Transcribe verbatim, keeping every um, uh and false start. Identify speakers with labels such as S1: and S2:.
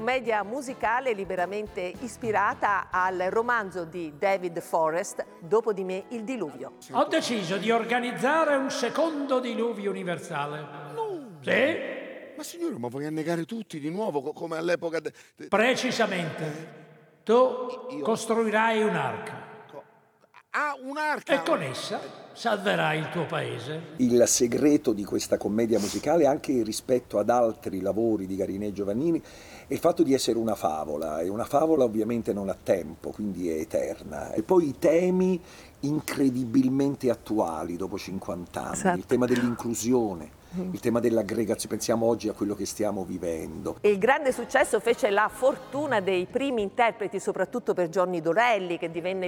S1: commedia musicale liberamente ispirata al romanzo di David Forrest, Dopo di me il diluvio.
S2: Ho deciso di organizzare un secondo diluvio universale.
S3: No!
S2: Sì?
S3: Ma signore, ma vuoi annegare tutti di nuovo, co- come all'epoca... de- de-
S2: Precisamente. Tu
S3: Io-
S2: costruirai un'arca
S3: Ah, un'arca!
S2: e con essa salverai il tuo paese.
S4: Il segreto di questa commedia musicale, anche rispetto ad altri lavori di Garinè Giovannini, è il fatto di essere una favola, e una favola ovviamente non ha tempo, quindi è eterna. E poi i temi incredibilmente attuali dopo cinquanta anni,
S1: Esatto.
S4: il tema dell'inclusione, il tema dell'aggregazione, pensiamo oggi a quello che stiamo vivendo.
S1: Il grande successo fece la fortuna dei primi interpreti, soprattutto per Johnny Dorelli, che divenne